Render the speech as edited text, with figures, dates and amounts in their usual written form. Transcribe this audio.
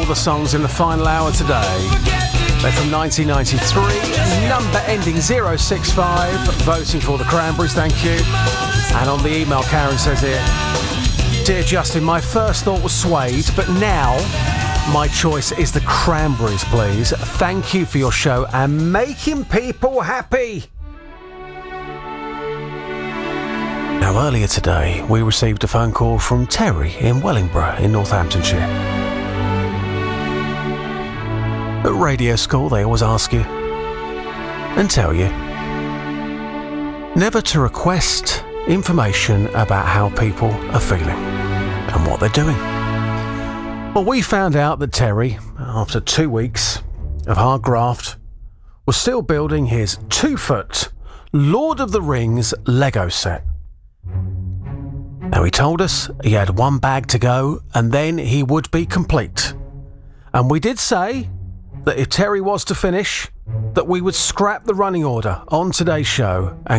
the songs in the final hour today. They're from 1993, number ending 065, voting for the Cranberries, thank you. And on the email, Karen says here, Dear Justin, my first thought was Suede, but now my choice is the Cranberries, please. Thank you for your show and making people happy. Now, earlier today, we received a phone call from Terry in Wellingborough in Northamptonshire. At radio school, they always ask you and tell you never to request information about how people are feeling and what they're doing. Well, we found out that Terry, after 2 weeks of hard graft, was still building his 2-foot Lord of the Rings Lego set. Now, he told us he had one bag to go and then he would be complete. And we did say that if Terry was to finish, that we would scrap the running order on today's show and